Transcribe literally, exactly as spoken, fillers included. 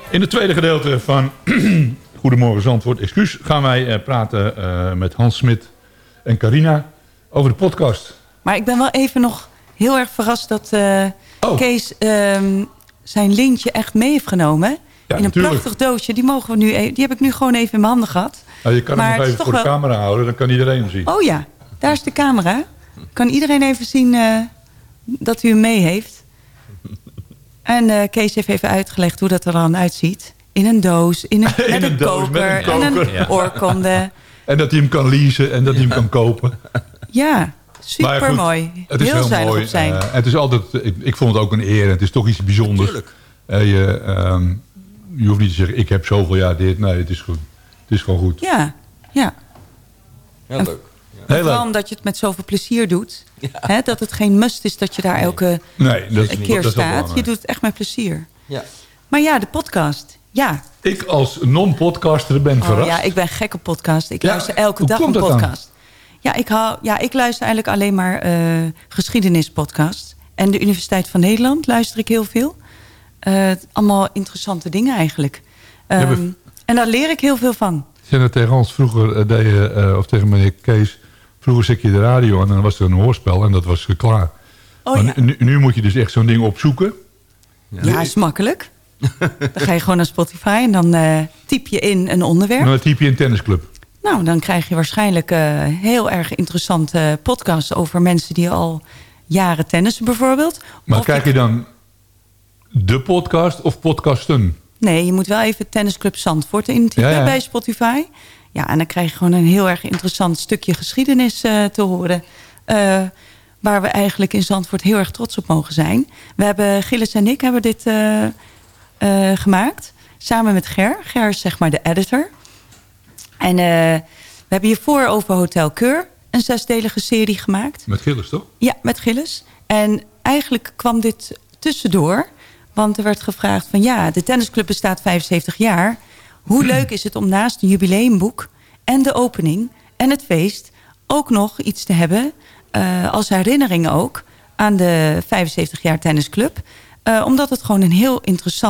In het tweede gedeelte van Goedemorgen Zandvoort, excuus, gaan wij uh, praten uh, met Hans Smit en Carina over de podcast. Maar ik ben wel even nog heel erg verrast dat uh, oh. Kees uh, zijn lintje echt mee heeft genomen. Ja, in een natuurlijk. Prachtig doosje. Die, mogen we nu e- die heb ik nu gewoon even in mijn handen gehad. Nou, je kan maar hem nog even voor wel... de camera houden, dan kan iedereen hem zien. Oh ja, daar is de camera. Kan iedereen even zien uh, dat u hem mee heeft. En uh, Kees heeft even uitgelegd hoe dat er dan uitziet. In een doos, in een, in met een, een doos, koker, met een koker. En een ja. oorkonde. En dat hij hem kan leasen en dat hij hem kan kopen. Ja, super goed, mooi. Het is heel, heel zuinig mooi. op zijn. Uh, het is altijd, ik, ik vond het ook een eer. Het is toch iets bijzonders. Uh, je, um, je hoeft niet te zeggen, ik heb zoveel jaar dit. Nee, het is goed. Het is gewoon goed. Ja, ja. Heel en, leuk. Ja. En vooral omdat je het met zoveel plezier doet. Ja. Hè, dat het geen must is dat je daar elke nee, dat is keer niet, staat. Je doet het echt met plezier. Ja. Maar ja, de podcast. Ja. Ik als non-podcaster ben oh, verrast. Ja, ik ben gek op podcast. Ik ja, luister elke dag een podcast. Ja ik, hou, ja, ik luister eigenlijk alleen maar uh, geschiedenispodcasts. En de Universiteit van Nederland luister ik heel veel. Uh, allemaal interessante dingen eigenlijk. Um, ja, we... En daar leer ik heel veel van. Ja, tegen ons vroeger, uh, deed je, uh, of tegen meneer Kees... Vroeger zet je de radio en dan was er een hoorspel en dat was klaar. Oh, maar ja. nu, nu moet je dus echt zo'n ding opzoeken. Ja, ja is makkelijk. Dan ga je gewoon naar Spotify en dan uh, typ je in een onderwerp. En dan typ je in tennisclub. Nou, dan krijg je waarschijnlijk uh, heel erg interessante podcasts... over mensen die al jaren tennissen bijvoorbeeld. Maar of krijg ik... je dan de podcast of podcasten? Nee, je moet wel even Tennisclub Zandvoort intypen ja, ja. bij Spotify. Ja, en dan krijg je gewoon een heel erg interessant stukje geschiedenis uh, te horen... Uh, waar we eigenlijk in Zandvoort heel erg trots op mogen zijn. We hebben, Gilles en ik hebben dit uh, uh, gemaakt. Samen met Ger. Ger is zeg maar de editor. En uh, we hebben hiervoor over Hotel Keur een zesdelige serie gemaakt. Met Gilles, toch? Ja, met Gilles. En eigenlijk kwam dit tussendoor. Want er werd gevraagd van ja, de tennisclub bestaat vijfenzeventig jaar. Hoe leuk is het om naast een jubileumboek en de opening en het feest... ook nog iets te hebben... Uh, als herinnering ook aan de vijfenzeventig jaar tennisclub. Uh, omdat het gewoon een heel interessant